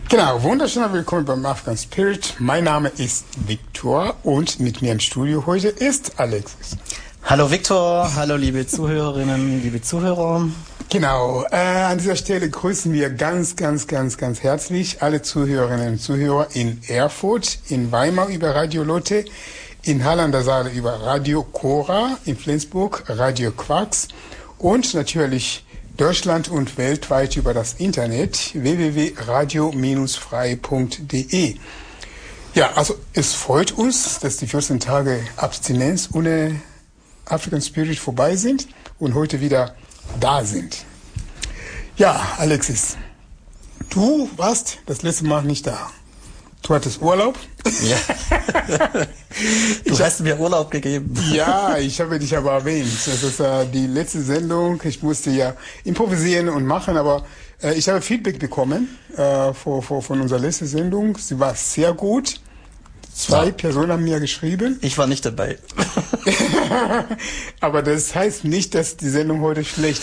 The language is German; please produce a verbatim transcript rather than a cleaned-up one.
Genau, wunderschöner Willkommen beim African Spirit. Mein Name ist Viktor und mit mir im Studio heute ist Alexis. Hallo Viktor, hallo liebe Zuhörerinnen, liebe Zuhörer. Genau, äh, an dieser Stelle grüßen wir ganz, ganz, ganz, ganz herzlich alle Zuhörerinnen und Zuhörer in Erfurt, in Weimar über Radio Lotte, in Halle an der Saale über Radio Cora, in Flensburg Radio Quarks und natürlich Deutschland und weltweit über das Internet w w w punkt radio Bindestrich frei punkt d e. Ja, also es freut uns, dass die vierzehn Tage Abstinenz ohne African Spirit vorbei sind und heute wieder da sind. Ja, Alexis, du warst das letzte Mal nicht da. Du hattest Urlaub. Ja. Du ich hast mir Urlaub gegeben. Ja, ich habe dich aber erwähnt. Das ist äh, die letzte Sendung. Ich musste ja improvisieren und machen, aber äh, ich habe Feedback bekommen äh, vor, vor, von unserer letzten Sendung. Sie war sehr gut. Zwei ja. Personen haben mir geschrieben. Ich war nicht dabei. Aber das heißt nicht, dass die Sendung heute schlecht